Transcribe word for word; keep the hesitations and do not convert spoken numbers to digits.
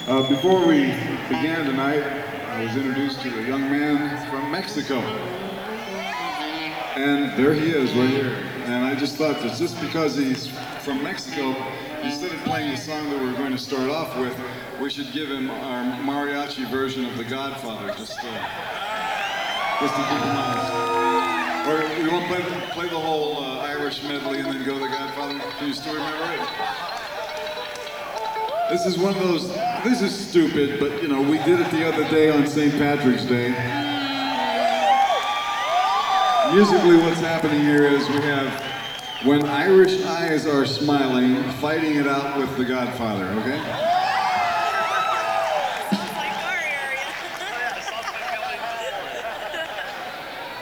Uh, before we began tonight, I was introduced to a young man from Mexico. And there he is, right here. And I just thought that just because he's from Mexico, instead of playing the song that we're going to start off with, we should give him our mariachi version of The Godfather, just, uh, just to keep him honest. Or you want to play the, play the whole uh, Irish medley and then go to The Godfather? Can you still remember it? This is one of those, this is stupid, but you know, we did it the other day on Saint Patrick's Day. Musically, what's happening here is we have When Irish Eyes Are Smiling, fighting it out with The Godfather, okay?